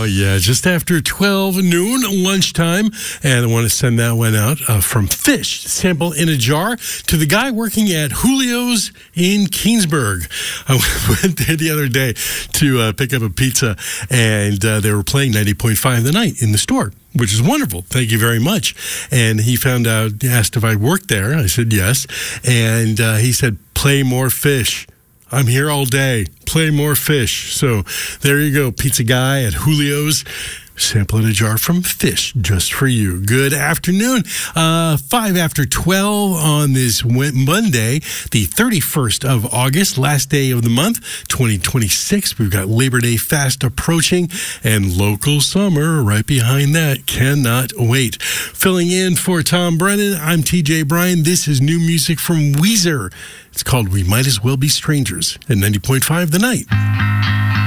Oh, yeah, just after 12 noon, lunchtime. And I want to send that one out from Fish, sample in a jar, to the guy working at Julio's in Keansburg. I went there the other day to pick up a pizza, and they were playing 90.5 The Night in the store, which is wonderful. Thank you very much. And he asked if I worked there. I said yes. And he said, play more Fish. I'm here all day. Play more Fish. So there you go, pizza guy at Julio's. Sample in a jar from Fish, just for you. Good afternoon. 5 after 12 on this Monday, the 31st of August, last day of the month, 2026. We've got Labor Day fast approaching and local summer right behind that. Cannot wait. Filling in for Tom Brennan, I'm TJ Bryan. This is new music from Weezer. It's called We Might As Well Be Strangers at 90.5 The Night.